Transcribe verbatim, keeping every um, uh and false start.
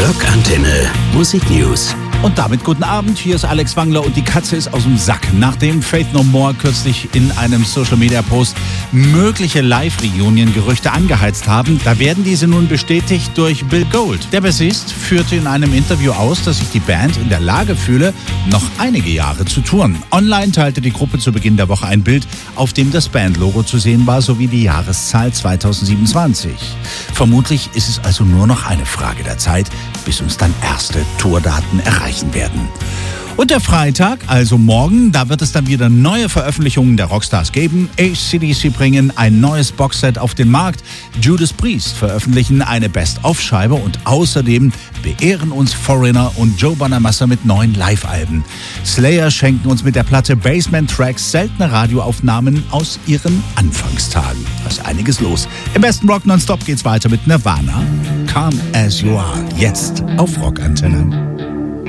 Rockantenne Musik News. Und damit guten Abend, hier ist Alex Wangler und die Katze ist aus dem Sack. Nachdem Faith No More kürzlich in einem Social-Media-Post mögliche Live-Reunion-Gerüchte angeheizt haben, da werden diese nun bestätigt durch Bill Gold. Der Bassist führte in einem Interview aus, dass sich die Band in der Lage fühle, noch einige Jahre zu touren. Online teilte die Gruppe zu Beginn der Woche ein Bild, auf dem das Bandlogo zu sehen war, sowie die Jahreszahl zweitausendsiebenundzwanzig. Vermutlich ist es also nur noch eine Frage der Zeit, bis uns dann erste Tourdaten erreichen werden. Und der Freitag, also morgen, da wird es dann wieder neue Veröffentlichungen der Rockstars geben. A C D C bringen ein neues Boxset auf den Markt. Judas Priest veröffentlichen eine Best-of-Scheibe und außerdem beehren uns Foreigner und Joe Bonamassa mit neuen Live-Alben. Slayer schenken uns mit der Platte Basement Tracks seltene Radioaufnahmen aus ihren Anfangstagen. Da ist einiges los. Im besten Rock Nonstop geht's weiter mit Nirvana. Calm As You Are. Jetzt auf Rockantenne.